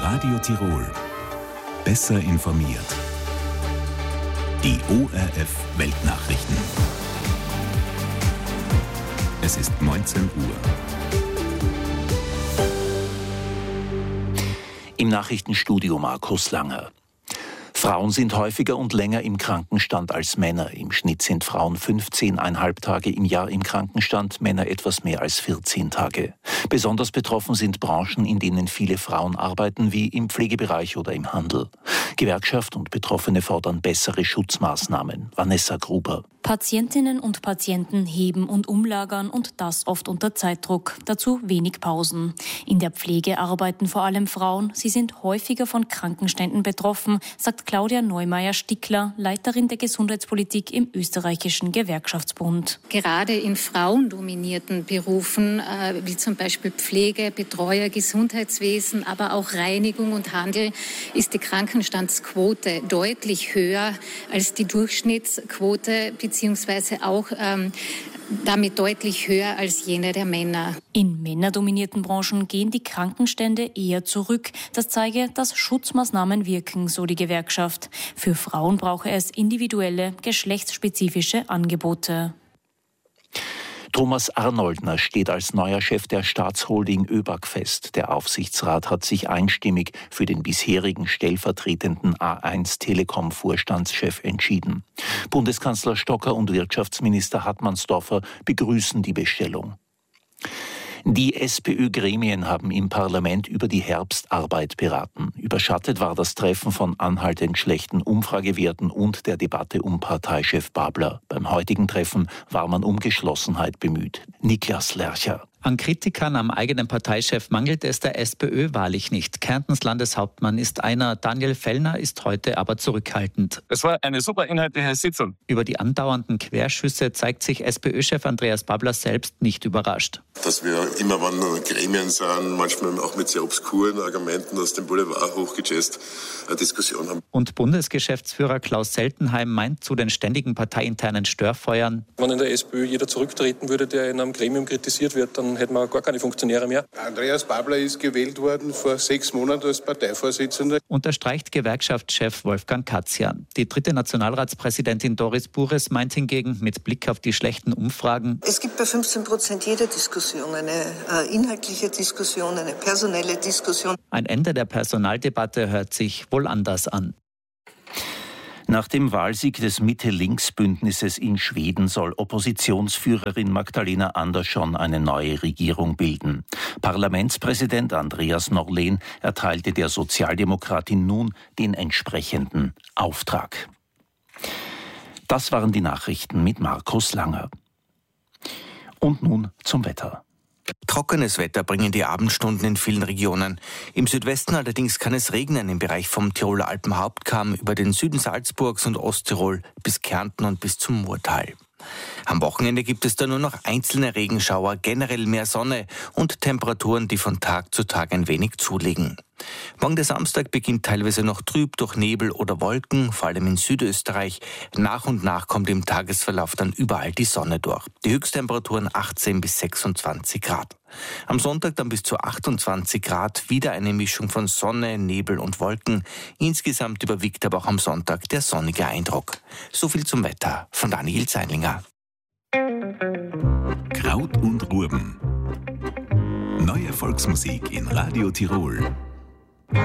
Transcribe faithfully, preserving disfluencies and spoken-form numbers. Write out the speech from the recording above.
Radio Tirol. Besser informiert. Die O R F Weltnachrichten. Es ist neunzehn Uhr. Im Nachrichtenstudio Markus Langer. Frauen sind häufiger und länger im Krankenstand als Männer. Im Schnitt sind Frauen fünfzehn Komma fünf Tage im Jahr im Krankenstand, Männer etwas mehr als vierzehn Tage. Besonders betroffen sind Branchen, in denen viele Frauen arbeiten, wie im Pflegebereich oder im Handel. Gewerkschaft und Betroffene fordern bessere Schutzmaßnahmen. Vanessa Gruber. Patientinnen und Patienten heben und umlagern und das oft unter Zeitdruck. Dazu wenig Pausen. In der Pflege arbeiten vor allem Frauen. Sie sind häufiger von Krankenständen betroffen, sagt Claudia Neumeier-Stickler, Leiterin der Gesundheitspolitik im österreichischen Gewerkschaftsbund. Gerade in frauendominierten Berufen, äh, wie zum Beispiel Pflege, Betreuer, Gesundheitswesen, aber auch Reinigung und Handel, ist die Krankenstandsquote deutlich höher als die Durchschnittsquote, beziehungsweise auch ähm, damit deutlich höher als jene der Männer. In männerdominierten Branchen gehen die Krankenstände eher zurück. Das zeige, dass Schutzmaßnahmen wirken, so die Gewerkschaft. Für Frauen brauche es individuelle, geschlechtsspezifische Angebote. Thomas Arnoldner steht als neuer Chef der Staatsholding ÖBAG fest. Der Aufsichtsrat hat sich einstimmig für den bisherigen stellvertretenden A eins Telekom-Vorstandschef entschieden. Bundeskanzler Stocker und Wirtschaftsminister Hartmannsdorfer begrüßen die Bestellung. Die SPÖ-Gremien haben im Parlament über die Herbstarbeit beraten. Überschattet war das Treffen von anhaltend schlechten Umfragewerten und der Debatte um Parteichef Babler. Beim heutigen Treffen war man um Geschlossenheit bemüht. Niklas Lercher. An Kritikern am eigenen Parteichef mangelt es der SPÖ wahrlich nicht. Kärntens Landeshauptmann ist einer, Daniel Fellner ist heute aber zurückhaltend. Es war eine super inhaltliche Sitzung. Über die andauernden Querschüsse zeigt sich SPÖ-Chef Andreas Babler selbst nicht überrascht. Dass wir immer, wann Gremien sind, manchmal auch mit sehr obskuren Argumenten aus dem Boulevard hochgejazzt, eine Diskussion haben. Und Bundesgeschäftsführer Klaus Seltenheim meint zu den ständigen parteiinternen Störfeuern: Wenn in der SPÖ jeder zurücktreten würde, der in einem Gremium kritisiert wird, dann hätten wir gar keine Funktionäre mehr. Andreas Babler ist gewählt worden vor sechs Monaten als Parteivorsitzender. Unterstreicht Gewerkschaftschef Wolfgang Katzian. Die dritte Nationalratspräsidentin Doris Bures meint hingegen mit Blick auf die schlechten Umfragen: Es gibt bei fünfzehn Prozent jeder Diskussion eine äh, inhaltliche Diskussion, eine personelle Diskussion. Ein Ende der Personaldebatte hört sich wohl anders an. Nach dem Wahlsieg des Mitte-Links-Bündnisses in Schweden soll Oppositionsführerin Magdalena Andersson eine neue Regierung bilden. Parlamentspräsident Andreas Norlén erteilte der Sozialdemokratin nun den entsprechenden Auftrag. Das waren die Nachrichten mit Markus Langer. Und nun zum Wetter. Trockenes Wetter bringen die Abendstunden in vielen Regionen. Im Südwesten allerdings kann es regnen im Bereich vom Tiroler Alpenhauptkamm über den Süden Salzburgs und Osttirol bis Kärnten und bis zum Murtal. Am Wochenende gibt es da nur noch einzelne Regenschauer, generell mehr Sonne und Temperaturen, die von Tag zu Tag ein wenig zulegen. Morgen der Samstag beginnt teilweise noch trüb durch Nebel oder Wolken, vor allem in Südösterreich. Nach und nach kommt im Tagesverlauf dann überall die Sonne durch. Die Höchsttemperaturen achtzehn bis sechsundzwanzig Grad. Am Sonntag dann bis zu achtundzwanzig Grad, wieder eine Mischung von Sonne, Nebel und Wolken. Insgesamt überwiegt aber auch am Sonntag der sonnige Eindruck. So viel zum Wetter von Daniel Zeinlinger. Kraut und Rurben. Neue Volksmusik in Radio Tirol.